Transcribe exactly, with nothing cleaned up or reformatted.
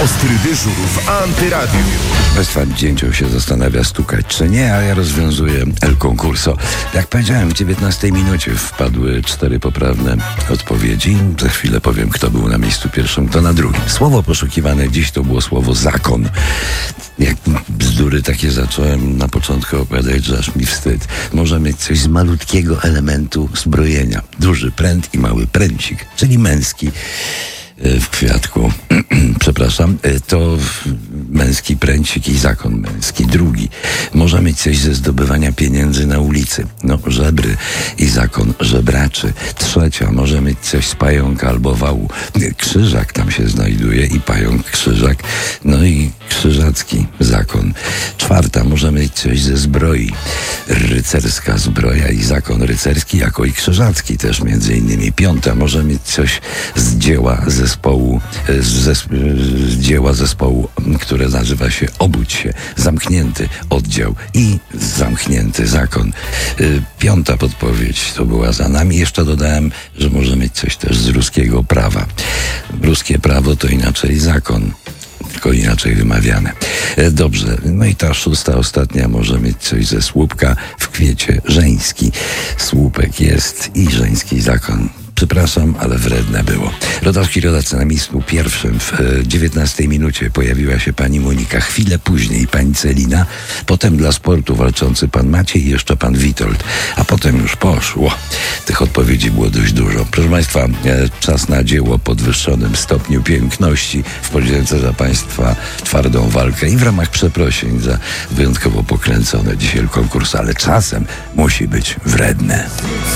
Ostry dyżur w Antyradiu. Państwa dzięcioł się zastanawia, stukać czy nie, a ja rozwiązuję El Concurso. Jak powiedziałem, w dziewiętnastej minucie wpadły cztery poprawne odpowiedzi. Za chwilę powiem, kto był na miejscu pierwszym, kto na drugim. Słowo poszukiwane dziś to było słowo zakon. Jak bzdury takie zacząłem na początku opowiadać, że aż mi wstyd. Może mieć coś z malutkiego elementu zbrojenia. Duży pręt i mały pręcik, czyli męski. W kwiatku, przepraszam, to męski pręcik i zakon męski. Drugi, może mieć coś ze zdobywania pieniędzy na ulicy. No, żebry i zakon żebraczy. Trzecia, może mieć coś z pająka albo wału. Krzyżak tam się znajduje i pająk krzyżak. No i krzyżacki zakon. Czwarta, może mieć coś ze zbroi. Rycerska zbroja i zakon rycerski, jako i krzyżacki też między innymi. Piąta, może mieć coś z dzieła zespołu, z, zes, z dzieła zespołu, które nazywa się Obudź się. Zamknięty oddział i zamknięty zakon. Piąta podpowiedź to była za nami. Jeszcze dodałem, że może mieć coś też z ruskiego prawa. Ruskie prawo to inaczej zakon, tylko inaczej wymawiane. Dobrze, no i ta szósta, ostatnia może mieć coś ze słupka w kwiecie żeński. Słupek jest i żeński zakon. Przepraszam, ale wredne było. Rodowski rodacy na miejscu pierwszym w dziewiętnastej minucie pojawiła się pani Monika. Chwilę później pani Celina, potem dla sportu walczący pan Maciej i jeszcze pan Witold. A potem już poszło. Tych odpowiedzi było dość dużo. Proszę państwa, czas na dzieło o podwyższonym stopniu piękności w podzięce za państwa twardą walkę i w ramach przeprosin za wyjątkowo pokręcone dzisiaj konkurs, ale czasem musi być wredne.